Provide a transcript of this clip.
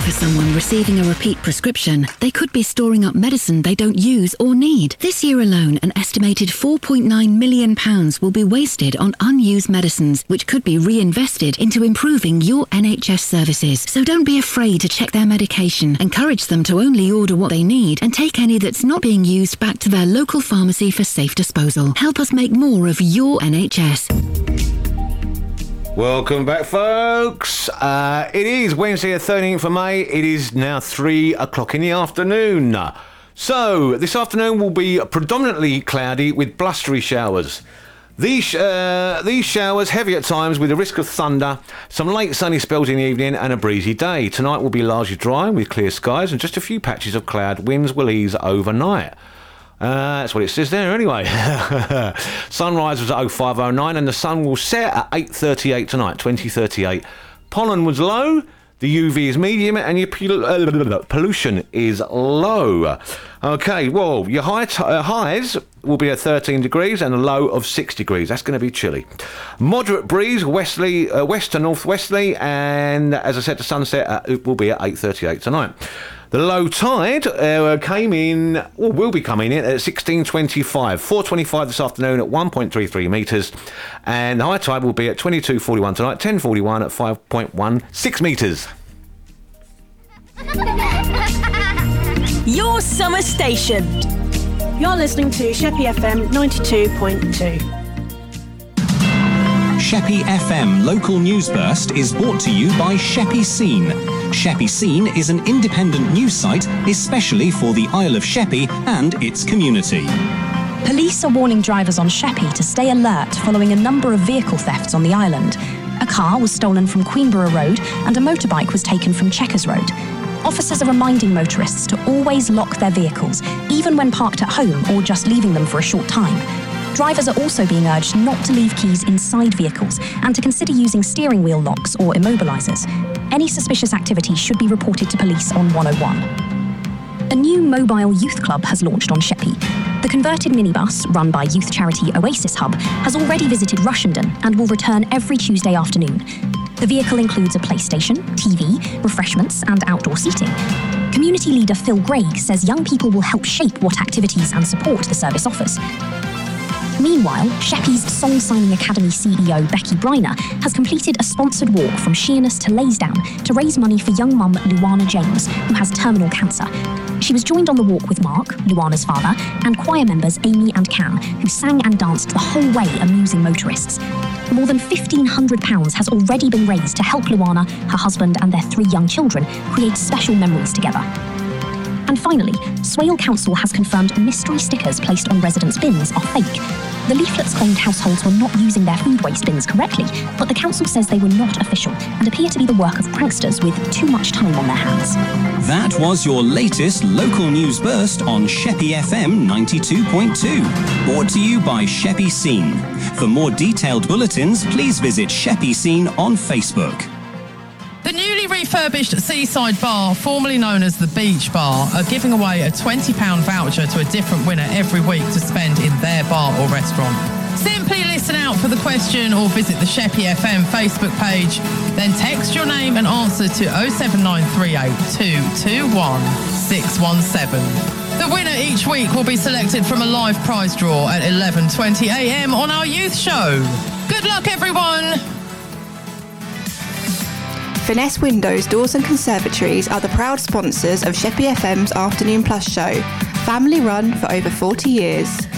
for someone receiving a repeat prescription, they could be storing up medicine they don't use or need. This year alone, an estimated £4.9 million will be wasted on unused medicines, which could be reinvested into improving your NHS services. So don't be afraid to check their medication. Encourage them to only order what they need and take any that's not being used back to their local pharmacy for safe disposal. Help us make more of your NHS. Welcome back, folks. It is Wednesday the 13th of May. It is now 3 o'clock in the afternoon. So, this afternoon will be predominantly cloudy with blustery showers. These showers heavy at times with a risk of thunder, some late sunny spells in the evening and a breezy day. Tonight will be largely dry with clear skies and just a few patches of cloud. Winds will ease overnight. That's what it says there anyway. Sunrise was at 05:09 and the sun will set at 8:38 tonight, 20:38. Pollen was low, the UV is medium and your pollution is low. Okay, well, your highs will be at 13 degrees and a low of 6 degrees. That's going to be chilly. Moderate breeze, west to northwesterly, and as I said, the sunset will be at 8:38 tonight. The low tide will be coming in at 16:25, 4:25 this afternoon at 1.33 metres, and the high tide will be at 22:41 tonight, 10:41 at 5.16 metres. Your summer station. You're listening to Sheppey FM 92.2. Sheppey FM Local News Burst is brought to you by Sheppey Scene. Sheppey Scene is an independent news site especially for the Isle of Sheppey and its community. Police are warning drivers on Sheppey to stay alert following a number of vehicle thefts on the island. A car was stolen from Queenborough Road and a motorbike was taken from Chequers Road. Officers are reminding motorists to always lock their vehicles, even when parked at home or just leaving them for a short time. Drivers are also being urged not to leave keys inside vehicles and to consider using steering wheel locks or immobilisers. Any suspicious activity should be reported to police on 101. A new mobile youth club has launched on Sheppey. The converted minibus, run by youth charity Oasis Hub, has already visited Rushendon and will return every Tuesday afternoon. The vehicle includes a PlayStation, TV, refreshments and outdoor seating. Community leader Phil Greig says young people will help shape what activities and support the service offers. Meanwhile, Sheppey's Song Signing Academy CEO Becky Briner has completed a sponsored walk from Sheerness to Laysdown to raise money for young mum Luana James, who has terminal cancer. She was joined on the walk with Mark, Luana's father, and choir members Amy and Cam, who sang and danced the whole way, amusing motorists. More than £1,500 has already been raised to help Luana, her husband and their 3 young children create special memories together. And finally, Swale Council has confirmed mystery stickers placed on residents' bins are fake. The leaflets claimed households were not using their food waste bins correctly, but the council says they were not official and appear to be the work of pranksters with too much time on their hands. That was your latest local news burst on Sheppey FM 92.2. Brought to you by Sheppey Scene. For more detailed bulletins, please visit Sheppey Scene on Facebook. The newly refurbished Seaside Bar, formerly known as the Beach Bar, are giving away a £20 voucher to a different winner every week to spend in their bar or restaurant. Simply listen out for the question or visit the Sheppey FM Facebook page, then text your name and answer to 07938 221 617. The winner each week will be selected from a live prize draw at 11:20 a.m. on our youth show. Good luck, everyone! Finesse Windows, Doors and Conservatories are the proud sponsors of Sheppey FM's Afternoon Plus show, family run for over 40 years.